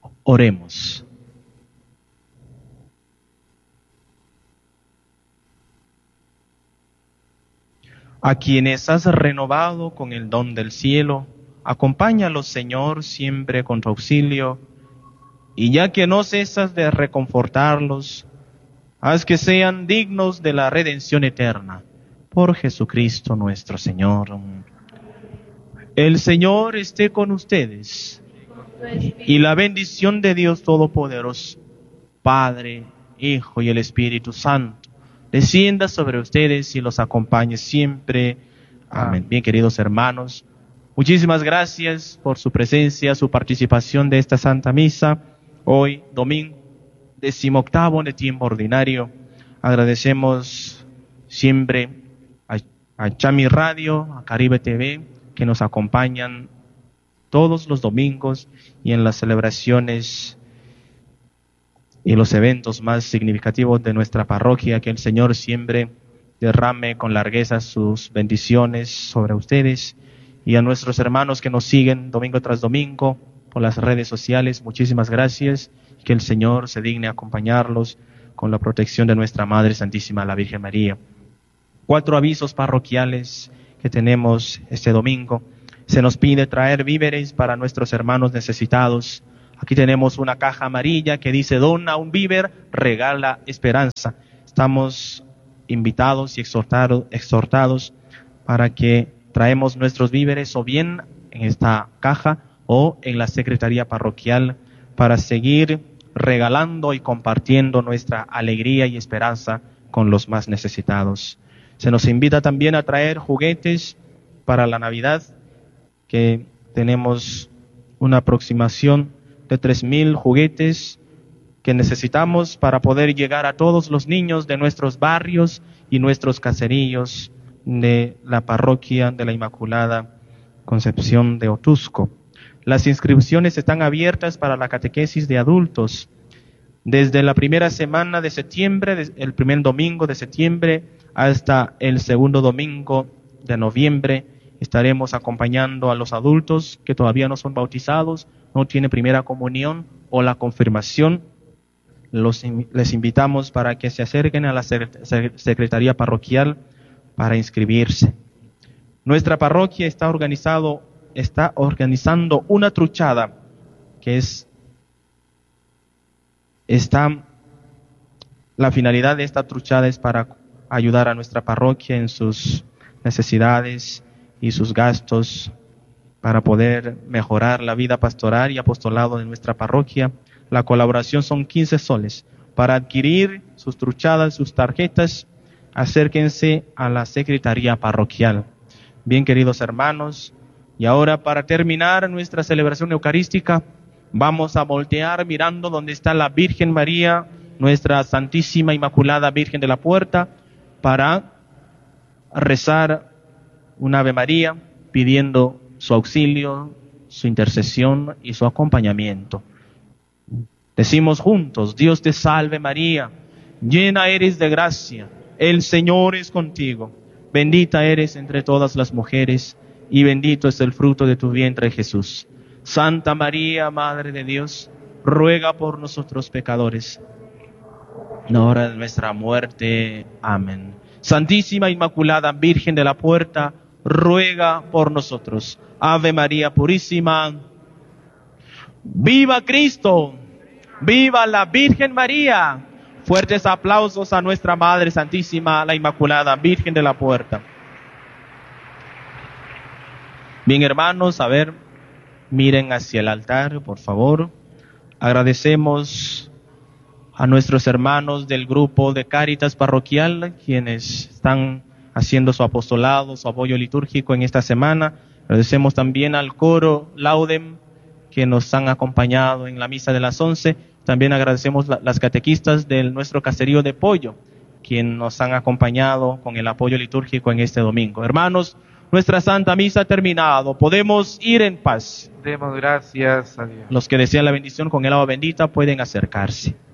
Oremos. A quienes has renovado con el don del cielo, acompáñalos, Señor, siempre con tu auxilio, y ya que no cesas de reconfortarlos, haz que sean dignos de la redención eterna. Por Jesucristo nuestro Señor. El Señor esté con ustedes, y la bendición de Dios Todopoderoso, Padre, Hijo y el Espíritu Santo, descienda sobre ustedes y los acompañe siempre. Amén. Bien, queridos hermanos, muchísimas gracias por su presencia, su participación de esta Santa Misa. Hoy, domingo, 18º de tiempo ordinario. Agradecemos siempre a Chami Radio, a Caribe TV, que nos acompañan todos los domingos y en las celebraciones y los eventos más significativos de nuestra parroquia. Que el Señor siempre derrame con largueza sus bendiciones sobre ustedes y a nuestros hermanos que nos siguen domingo tras domingo por las redes sociales. Muchísimas gracias. Que el Señor se digne acompañarlos con la protección de nuestra Madre Santísima, la Virgen María. 4 avisos parroquiales que tenemos este domingo. Se nos pide traer víveres para nuestros hermanos necesitados. Aquí tenemos una caja amarilla que dice: dona un víver, regala esperanza. Estamos invitados y exhortados para que traemos nuestros víveres o bien en esta caja o en la secretaría parroquial para seguir regalando y compartiendo nuestra alegría y esperanza con los más necesitados. Se nos invita también a traer juguetes para la Navidad, que tenemos una aproximación de 3,000 juguetes que necesitamos para poder llegar a todos los niños de nuestros barrios y nuestros caseríos de la parroquia de la Inmaculada Concepción de Otusco. Las inscripciones están abiertas para la catequesis de adultos. Desde la primera semana de septiembre, el primer domingo de septiembre, hasta el segundo domingo de noviembre, estaremos acompañando a los adultos que todavía no son bautizados, no tienen primera comunión o la confirmación. Les invitamos para que se acerquen a la secretaría parroquial para inscribirse. Nuestra parroquia está organizando una truchada que la finalidad de esta truchada es para ayudar a nuestra parroquia en sus necesidades y sus gastos para poder mejorar la vida pastoral y apostolado de nuestra parroquia. La colaboración son 15 soles. Para adquirir sus truchadas, sus tarjetas, acérquense a la secretaría parroquial. Bien, queridos hermanos, y ahora para terminar nuestra celebración eucarística, vamos a voltear mirando donde está la Virgen María, nuestra Santísima Inmaculada Virgen de la Puerta, para rezar un Ave María pidiendo su auxilio, su intercesión y su acompañamiento. Decimos juntos: Dios te salve María, llena eres de gracia, el Señor es contigo, bendita eres entre todas las mujeres y bendito es el fruto de tu vientre Jesús. Santa María, Madre de Dios, ruega por nosotros pecadores, en la hora de nuestra muerte. Amén. Santísima Inmaculada Virgen de la Puerta, ruega por nosotros. Ave María Purísima. ¡Viva Cristo! ¡Viva la Virgen María! Fuertes aplausos a nuestra Madre Santísima, la Inmaculada Virgen de la Puerta. Bien, hermanos, a ver, miren hacia el altar, por favor. Agradecemos a nuestros hermanos del grupo de Cáritas Parroquial, quienes están haciendo su apostolado, su apoyo litúrgico en esta semana. Agradecemos también al coro Laudem, que nos han acompañado en la misa de las 11. También agradecemos las catequistas de nuestro caserío de Pollo, quienes nos han acompañado con el apoyo litúrgico en este domingo. Hermanos, nuestra Santa Misa ha terminado. Podemos ir en paz. Demos gracias a Dios. Los que desean la bendición con el agua bendita pueden acercarse.